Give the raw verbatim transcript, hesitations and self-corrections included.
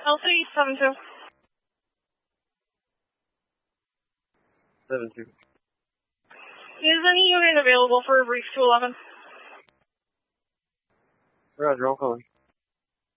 L C seven two. seven two. Is any unit available for a brief to eleven? Roger, I'm calling.